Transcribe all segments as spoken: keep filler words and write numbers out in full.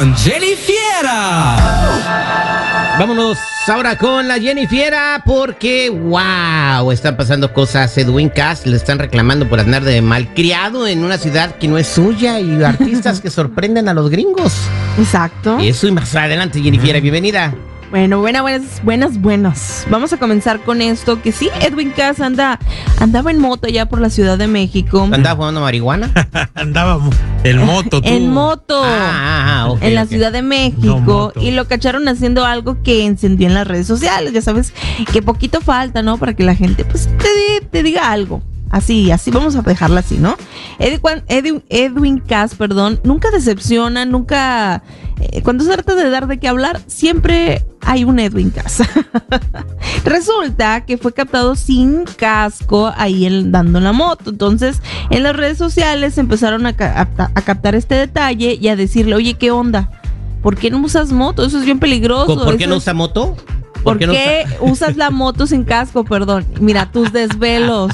con Jenny Fiera. Vámonos ahora con la Jenny Fiera porque, wow, están pasando cosas. Edwin Cass le están reclamando por andar de malcriado en una ciudad que no es suya y artistas que sorprenden a los gringos. Exacto. Eso y más adelante, Jenny Fiera, bienvenida. Bueno, buenas, buenas, buenas, buenas. Vamos a comenzar con esto, que sí, Edwin Cass anda, andaba en moto allá por la Ciudad de México. ¿Andaba jugando marihuana? Andaba en moto, tú. En moto. Ah, ah, okay, en la okay. Ciudad de México. No, y lo cacharon haciendo algo que encendió en las redes sociales. Ya sabes que poquito falta, ¿no? Para que la gente, pues, te, te diga algo. Así, así vamos a dejarla así, ¿no? Edwin, Edwin, Edwin Cass, perdón, nunca decepciona, nunca... Eh, cuando se trata de dar de qué hablar, siempre hay un Edwin Cass. Resulta que fue captado sin casco ahí en, dando la moto. Entonces, en las redes sociales empezaron a, a, a captar este detalle y a decirle, oye, ¿qué onda? ¿Por qué no usas moto? Eso es bien peligroso. ¿Por qué Eso no es... usa moto? ¿Por, ¿Por qué, no qué usa... usas la moto sin casco? Perdón. Mira, tus desvelos.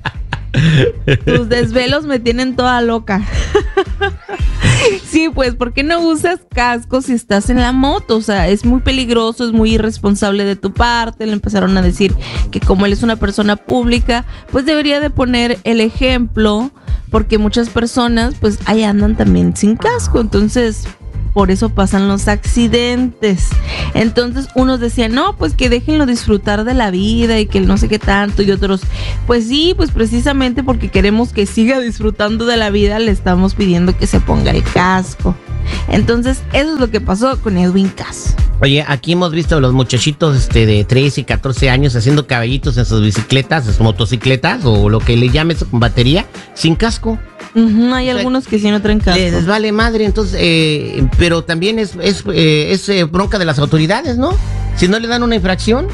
Tus desvelos me tienen toda loca. Sí, pues, ¿por qué no usas casco si estás en la moto? O sea, es muy peligroso, es muy irresponsable de tu parte. Le empezaron a decir que como él es una persona pública, pues debería de poner el ejemplo, porque muchas personas, pues, ahí andan también sin casco. Entonces... por eso pasan los accidentes. Entonces unos decían, no, pues que déjenlo disfrutar de la vida y que no sé qué tanto, y otros, pues sí, pues precisamente porque queremos que siga disfrutando de la vida, le estamos pidiendo que se ponga el casco. Entonces eso es lo que pasó con Edwin Cass. Oye, aquí hemos visto a los muchachitos este, de trece y catorce años haciendo caballitos en sus bicicletas, sus motocicletas, o lo que le llames con batería, sin casco. Uh-huh, hay o sea, algunos que sí no traen casco. Les vale madre, entonces, eh, pero también es, es, eh, es eh, bronca de las autoridades, ¿no? Si no le dan una infracción,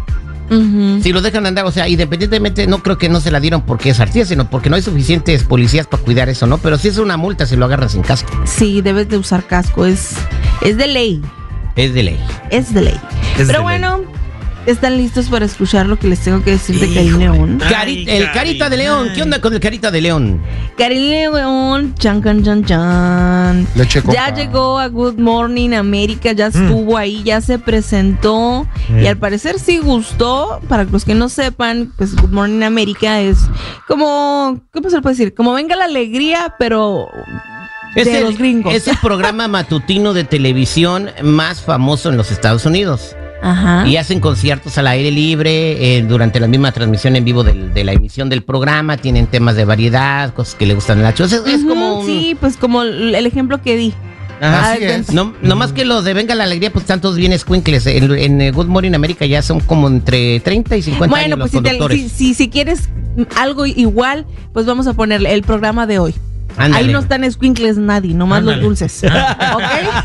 uh-huh. si lo dejan andar, o sea, independientemente, no creo que no se la dieron porque es artista, sino porque no hay suficientes policías para cuidar eso, ¿no? Pero si es una multa, se lo agarran sin casco. Sí, debes de usar casco, es, es de ley. Es de ley. Es de ley. Es pero de bueno... ley. ¿Están listos para escuchar lo que les tengo que decir de Karim León? Cari- el Ay, Carita de León. ¿Qué onda con el Carita de León? Karim León, chan, chan, chan, chan. Leche Ya coca. llegó a Good Morning América, ya estuvo mm. ahí, ya se presentó. Mm. Y al parecer sí gustó. Para los que no sepan, pues Good Morning América es como, ¿cómo se le puede decir? Como Venga la Alegría, pero... Es de el, los gringos. Es el programa matutino de televisión más famoso en los Estados Unidos. Ajá. Y hacen conciertos al aire libre eh, durante la misma transmisión en vivo del, de la emisión del programa. Tienen temas de variedad, cosas que le gustan a la chica. Es, es uh-huh, como un... Sí, pues como el ejemplo que di. Ajá, así es. No, no más que los de Venga la Alegría, pues tantos bien escuincles. En, en Good Morning América ya son como entre treinta y cincuenta bueno, años pues los si, te, conductores. si, si, si quieres algo igual, pues vamos a ponerle el programa de hoy. Ándale. Ahí no están escuincles nadie, nomás Ándale. Los dulces. ¿Ok?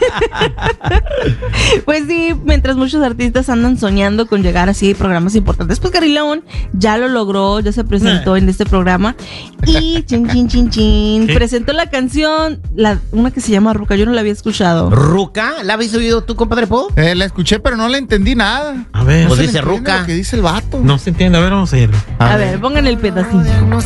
Pues sí, mientras muchos artistas andan soñando con llegar así a programas importantes, pues Karim León ya lo logró, ya se presentó en este programa. Y chin, chin, chin, chin, presentó la canción, la, una que se llama Ruca, yo no la había escuchado. ¿Ruca? ¿La habéis oído tú, compadre Po? Eh, la escuché, pero no le entendí nada. A ver. No Pues se dice le entiende Ruca. lo que dice el vato. No se entiende, a ver, vamos a ir. A, a ver, ver, pongan el pedacito.